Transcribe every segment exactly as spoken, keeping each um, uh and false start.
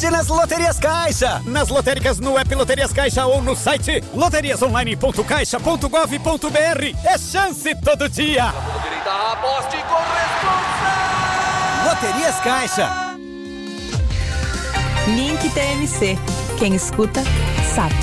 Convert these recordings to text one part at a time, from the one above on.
sorte nas Loterias Caixa. Nas lotéricas, no app Loterias Caixa ou no site loterias online ponto caixa ponto gov ponto br. É chance todo dia. Direita, aposte com responsa. Loterias Caixa. Link T M C. Quem escuta, sabe.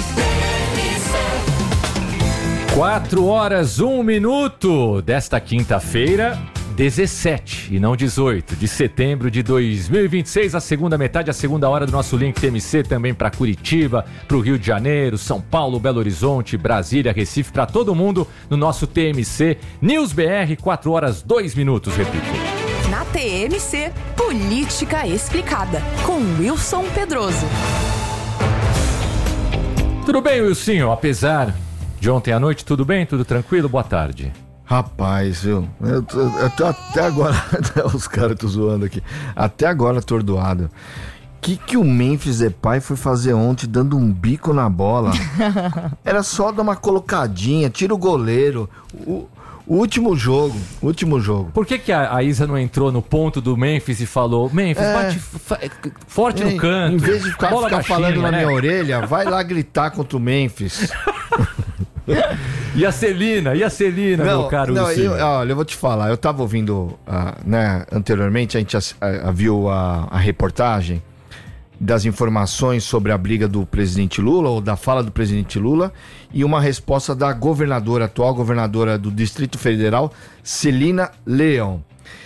Quatro horas, um minuto desta quinta-feira, dezessete e não dezoito de setembro de dois mil e vinte e seis, a segunda metade, a segunda hora do nosso Link T M C também para Curitiba, para o Rio de Janeiro, São Paulo, Belo Horizonte, Brasília, Recife, para todo mundo no nosso T M C News B R, quatro horas, dois minutos, repito. Na T M C, Política Explicada, com Wilson Pedroso. Tudo bem, Wilson? Apesar de ontem à noite, tudo bem? Tudo tranquilo? Boa tarde. Rapaz, viu? Eu tô, eu tô até agora... Os caras estão zoando aqui. Até agora atordoado. O que, que o Memphis Depay foi fazer ontem dando um bico na bola? Era só dar uma colocadinha, tira o goleiro. O, o último jogo, último jogo. Por que, que a, a Isa não entrou no ponto do Memphis e falou: Memphis, é, bate f- forte no canto. Em vez de ficar, bola ficar baixinha, falando na né? minha orelha, vai lá gritar contra o Memphis. E a Celina, e a Celina, não, meu caro não, Lucinho? eu, olha, eu vou te falar, eu tava ouvindo, uh, né, anteriormente, a gente uh, uh, viu a, a reportagem das informações sobre a briga do presidente Lula, ou da fala do presidente Lula, e uma resposta da governadora, atual governadora do Distrito Federal, Celina Leão.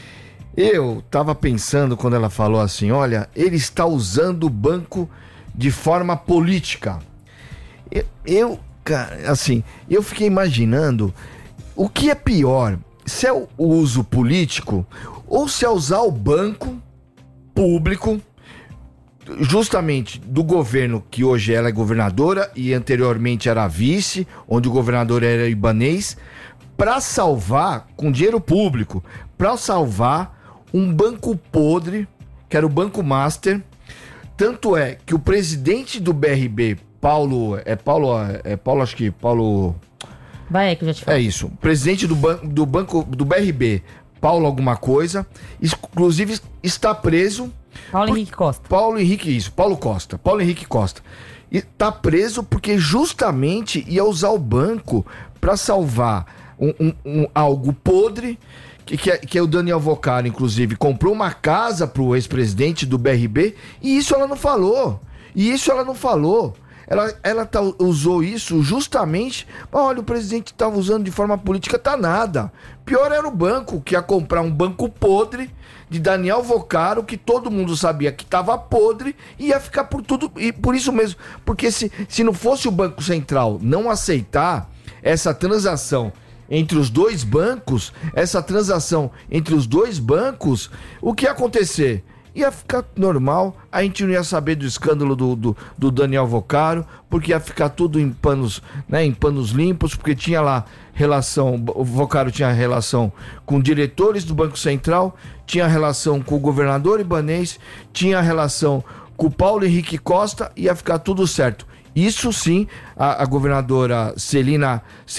Eu tava pensando quando ela falou assim, olha, ele está usando o banco de forma política. Eu... eu Cara, assim, eu fiquei imaginando o que é pior, se é o uso político ou se é usar o banco público, justamente do governo, que hoje ela é governadora e anteriormente era vice, onde o governador era ibanês, para salvar, com dinheiro público, para salvar um banco podre, que era o Banco Master. Tanto é que o presidente do B R B, Paulo, é Paulo, é Paulo, acho que Paulo... Vai aí que eu já te falo. É isso, presidente do, ban, do banco, do B R B, Paulo alguma coisa, inclusive está preso... Paulo por, Henrique Costa. Paulo Henrique, isso, Paulo Costa, Paulo Henrique Costa. E está preso porque justamente ia usar o banco para salvar um, um, um, algo podre, que, que, é, que é o Daniel Vocaro, inclusive, comprou uma casa para o ex-presidente do B R B, e isso ela não falou, e isso ela não falou. Ela, ela tá, usou isso justamente... Olha, o presidente estava usando de forma política, tá nada. Pior era o banco, que ia comprar um banco podre de Daniel Vocaro, que todo mundo sabia que estava podre, e ia ficar por tudo... E por isso mesmo, porque se, se não fosse o Banco Central não aceitar essa transação entre os dois bancos, essa transação entre os dois bancos, o que ia acontecer? Ia ficar normal, a gente não ia saber do escândalo do, do, do Daniel Vocaro, porque ia ficar tudo em panos, né, em panos limpos, porque tinha lá relação, o Vocaro tinha relação com diretores do Banco Central, tinha relação com o governador ibanês, tinha relação com o Paulo Henrique Costa, ia ficar tudo certo. Isso sim, a, a governadora Celina